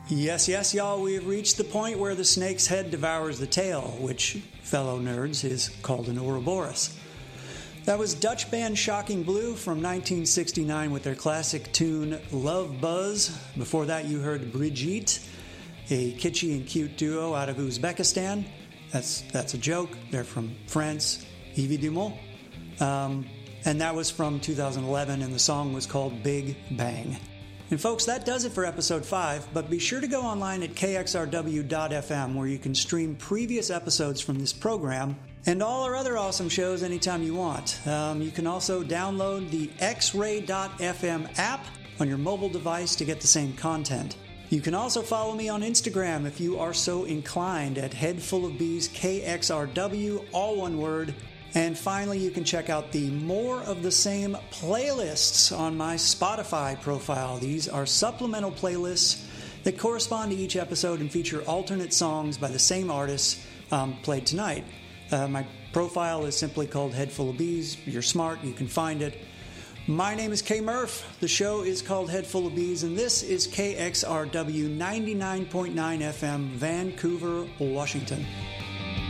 Yes, yes, y'all, we have reached the point where the snake's head devours the tail, which, fellow nerds, is called an Ouroboros. That was Dutch band Shocking Blue from 1969 with their classic tune Love Buzz. Before that you heard Brigitte, a kitschy and cute duo out of Uzbekistan. That's a joke. They're from France, évidemment. And that was from 2011, and the song was called Big Bang. And folks, that does it for episode 5, but be sure to go online at kxrw.fm where you can stream previous episodes from this program and all our other awesome shows anytime you want. You can also download the xray.fm app on your mobile device to get the same content. You can also follow me on Instagram if you are so inclined at HeadFullOfBees KXRW, all one word. And finally, you can check out the More of the Same playlists on my Spotify profile. These are supplemental playlists that correspond to each episode and feature alternate songs by the same artists played tonight. My profile is simply called Head Full of Bees. You're smart, you can find it. My name is K Murph. The show is called Head Full of Bees, and this is KXRW 99.9 FM, Vancouver, Washington.